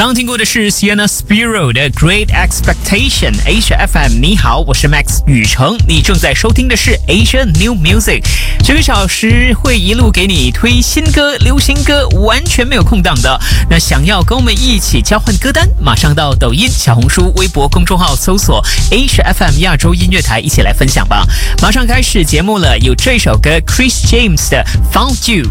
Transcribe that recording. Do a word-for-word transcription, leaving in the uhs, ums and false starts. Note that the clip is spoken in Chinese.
刚听过的是 Sienna Spiro 的 Great Expectation。Asia F M， 你好，我是 Max 宇成，你正在收听的是 Asia New Music。这个小时会一路给你推新歌、流行歌，完全没有空档的。那想要跟我们一起交换歌单，马上到抖音、小红书、微博公众号搜索 Asia F M 亚洲音乐台，一起来分享吧。马上开始节目了，有这首歌 Chris James 的 Found You。